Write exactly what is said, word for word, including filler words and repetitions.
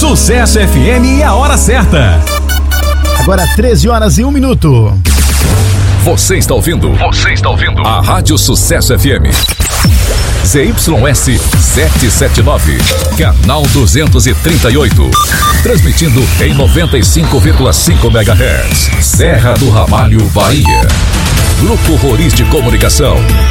Sucesso F M e a hora certa. Agora treze horas e um minuto. Você está ouvindo? Você está ouvindo? A Rádio Sucesso F M. Z Y S setecentos e setenta e nove, canal duzentos e trinta e oito. Transmitindo em noventa e cinco vírgula cinco megahertz. Serra do Ramalho, Bahia. Grupo Roriz de Comunicação.